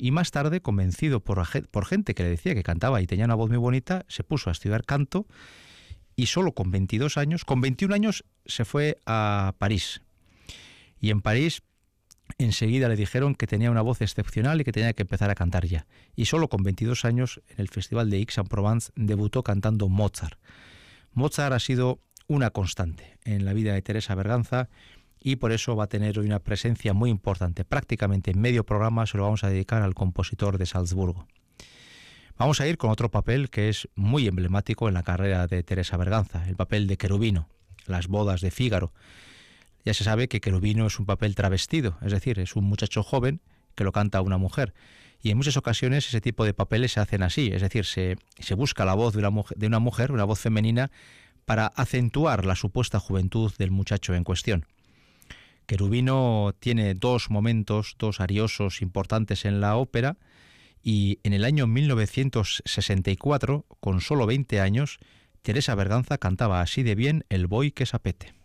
Y más tarde, convencido por gente que le decía que cantaba y tenía una voz muy bonita, se puso a estudiar canto y solo con 22 años, con 21 años se fue a París. Y en París enseguida le dijeron que tenía una voz excepcional y que tenía que empezar a cantar ya. Y solo con 22 años, en el Festival de Aix-en-Provence, debutó cantando Mozart. Mozart ha sido una constante en la vida de Teresa Berganza y por eso va a tener hoy una presencia muy importante. Prácticamente medio programa se lo vamos a dedicar al compositor de Salzburgo. Vamos a ir con otro papel que es muy emblemático en la carrera de Teresa Berganza, el papel de Cherubino, Las bodas de Fígaro. Ya se sabe que Cherubino es un papel travestido, es decir, es un muchacho joven que lo canta a una mujer. Y en muchas ocasiones ese tipo de papeles se hacen así, es decir, se busca la voz de una mujer, una voz femenina, para acentuar la supuesta juventud del muchacho en cuestión. Cherubino tiene dos momentos, dos ariosos importantes en la ópera, y en el año 1964, con solo 20 años, Teresa Berganza cantaba así de bien El boi que sapete.